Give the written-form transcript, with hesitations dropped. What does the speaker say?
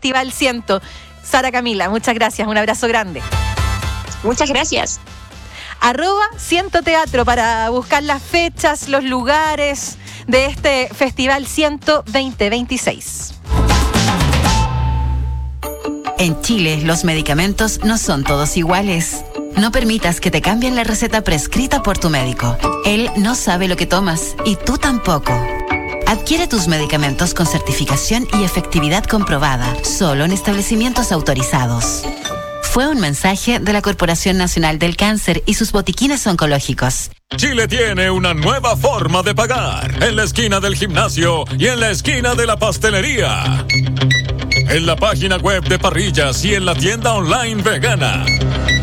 Festival 100. Sara Camila, muchas gracias, un abrazo grande. Muchas gracias. @100teatro para buscar las fechas, los lugares de este Festival 100 2026. En Chile, los medicamentos no son todos iguales. No permitas que te cambien la receta prescrita por tu médico. Él no sabe lo que tomas y tú tampoco. Adquiere tus medicamentos con certificación y efectividad comprobada, solo en establecimientos autorizados. Fue un mensaje de la Corporación Nacional del Cáncer y sus botiquines oncológicos. Chile tiene una nueva forma de pagar, en la esquina del gimnasio y en la esquina de la pastelería. En la página web de Parrillas y en la tienda online vegana.